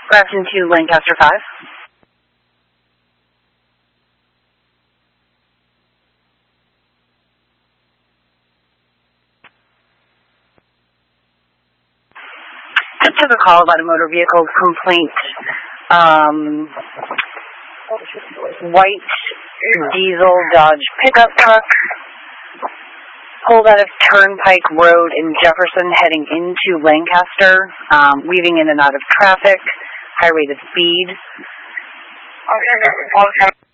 Grafton to Lancaster 5. Just took a call about a motor vehicle complaint. White diesel Dodge pickup truck pulled out of Turnpike Road in Jefferson heading into Lancaster, weaving in and out of traffic, high rate of speed. Okay.